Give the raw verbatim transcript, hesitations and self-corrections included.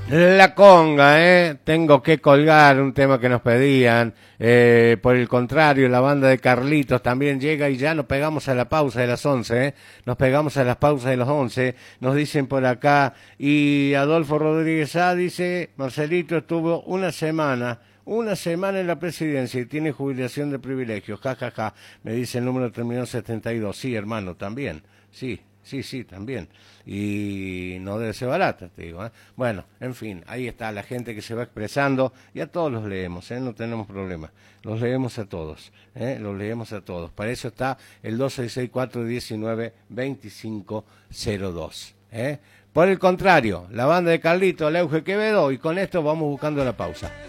La conga, ¿eh? Tengo que colgar un tema que nos pedían. Eh, por el contrario, la banda de Carlitos también llega y ya nos pegamos a la pausa de las once, ¿eh? Nos pegamos a las pausas de las once. Nos dicen por acá. Y Adolfo Rodríguez A dice, Marcelito estuvo una semana, una semana en la presidencia y tiene jubilación de privilegios. Ja, ja, ja. Me dice el número terminó setenta y dos. Sí, hermano, también. Sí. Sí, sí, también. Y no debe ser barata, te digo. ¿eh? Bueno, en fin, ahí está la gente que se va expresando y a todos los leemos, ¿eh? No tenemos problema. Los leemos a todos, ¿eh? Los leemos a todos. Para eso está el dos seis seis cuatro uno nueve dos cinco cero dos. ¿eh? Por el contrario, la banda de Carlito, Leuge Quevedo, y con esto vamos buscando la pausa.